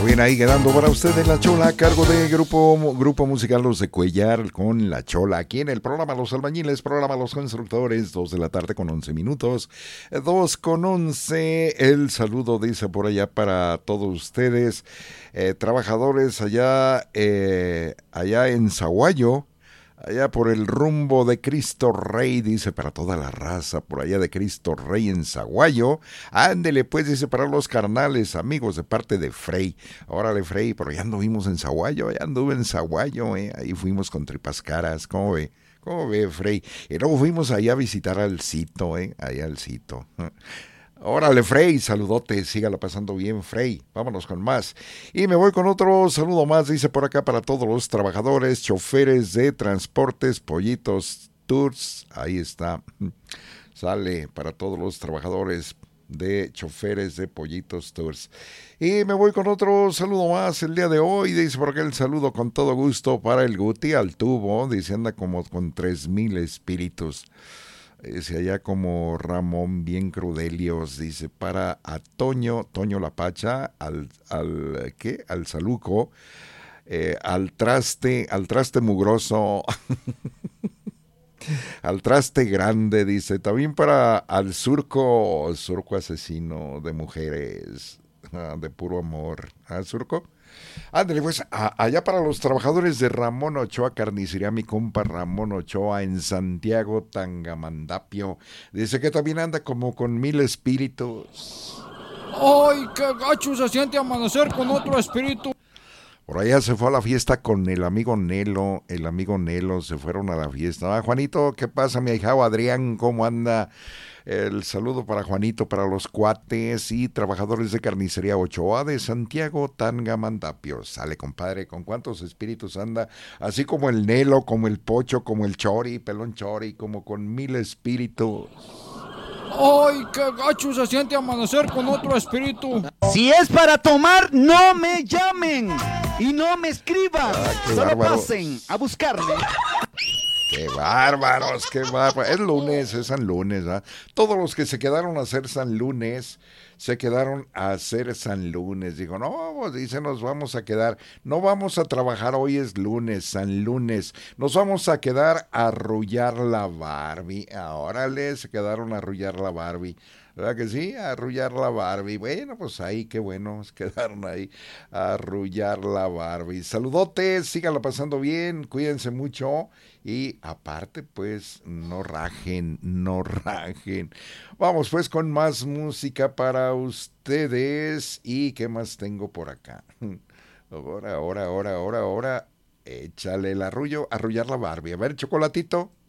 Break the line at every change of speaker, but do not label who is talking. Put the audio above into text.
Bien, ahí quedando para ustedes La Chola a cargo de grupo musical Los de Cuellar con La Chola. Aquí en el programa Los Albañiles, programa Los Constructores, 2 de la tarde con 11 minutos. 2:11. El saludo dice por allá para todos ustedes, trabajadores allá en Zaguayo. Allá por el rumbo de Cristo Rey, dice, para toda la raza, por allá de Cristo Rey en Zaguayo. Ándele, pues, dice, para los carnales, amigos, de parte de Frey. Órale, Frey, pero ya anduvimos en Zaguayo, ahí fuimos con tripas caras, ¿cómo ve? ¿Cómo ve, Frey? Y luego fuimos allá a visitar al Cito, allá al Cito. Órale, Frey, saludote, sígala pasando bien, Frey. Vámonos con más. Y me voy con otro saludo más, dice por acá, para todos los trabajadores, choferes de transportes, Pollitos Tours. Ahí está. Sale para todos los trabajadores de choferes de Pollitos Tours. Y me voy con otro saludo más el día de hoy, dice por acá el saludo con todo gusto para el Guti al tubo, dice anda como con 3,000 espíritus. Dice allá como Ramón bien crudelios, dice para a Toño Lapacha, al Saluco, al traste mugroso, al traste grande, dice, también para al surco asesino de mujeres, de puro amor, al surco. Ándale, pues, allá para los trabajadores de Ramón Ochoa Carnicería, mi compa Ramón Ochoa en Santiago, Tangamandapio. Dice que también anda como con 1,000 espíritus.
¡Ay, qué gacho se siente amanecer con otro espíritu!
Por allá se fue a la fiesta con el amigo Nelo, se fueron a la fiesta. Juanito, ¿qué pasa, mi ahijado Adrián? ¿Cómo anda? El saludo para Juanito, para los cuates y trabajadores de Carnicería Ochoa de Santiago, Tangamandapio. Sale, compadre, ¿con cuántos espíritus anda? Así como el Nelo, como el Pocho, como el Chori, Pelón Chori, como con 1,000 espíritus.
¡Ay, qué gacho se siente amanecer con otro espíritu!
Si es para tomar, no me llamen y no me escriban. Solo
bárbaro.
pasen a buscarme.
¡Qué bárbaros, qué bárbaros! Es lunes, es San Lunes, ¿verdad? Todos los que se quedaron a hacer San Lunes, Digo, no, pues dice, nos vamos a quedar, no vamos a trabajar, hoy es lunes, San Lunes. Nos vamos a quedar a arrullar la Barbie. Órale, se quedaron a arrullar la Barbie. ¿Verdad que sí? A arrullar la Barbie. Bueno, pues ahí, qué bueno, se quedaron ahí a arrullar la Barbie. Saludotes, síganla pasando bien, cuídense mucho y aparte, pues, no rajen. Vamos pues con más música para ustedes. ¿Y qué más tengo por acá? Ahora. Échale el arrullar la Barbie. A ver, chocolatito.